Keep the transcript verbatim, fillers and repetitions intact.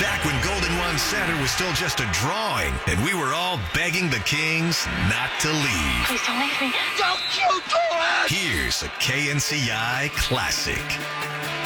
Back when Golden One Center was still just a drawing, and we were all begging the Kings not to leave. Please don't leave me. Don't you do it! Here's a K N C I classic.